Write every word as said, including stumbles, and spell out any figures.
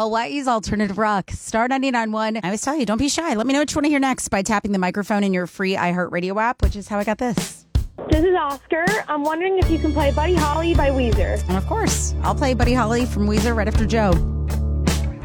Hawaii's alternative rock. Star ninety-nine point one. I always tell you, don't be shy. Let me know what you want to hear next by tapping the microphone in your free iHeartRadio app, which is how I got this. This is Oscar. I'm wondering if you can play Buddy Holly by Weezer. And of course, I'll play Buddy Holly from Weezer right after Joe.